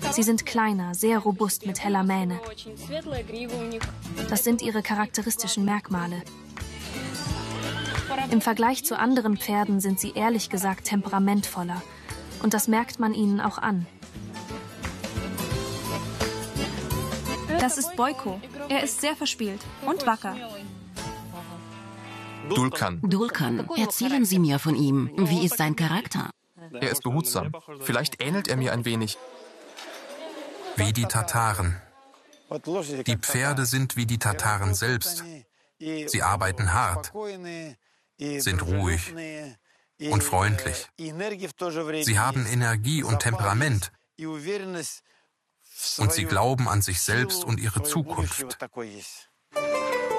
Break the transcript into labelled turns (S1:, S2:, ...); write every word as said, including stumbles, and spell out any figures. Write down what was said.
S1: Sie sind kleiner, sehr robust mit heller Mähne. Das sind ihre charakteristischen Merkmale. Im Vergleich zu anderen Pferden sind sie ehrlich gesagt temperamentvoller. Und das merkt man ihnen auch an.
S2: Das ist Boyko. Er ist sehr verspielt und wacker.
S3: Dulkan.
S4: Dulkan, erzählen Sie mir von ihm. Wie ist sein Charakter?
S3: Er ist behutsam. Vielleicht ähnelt er mir ein wenig.
S5: Wie die Tataren. Die Pferde sind wie die Tataren selbst. Sie arbeiten hart, sind ruhig und freundlich. Sie haben Energie und Temperament. Und sie glauben an sich selbst und ihre Zukunft.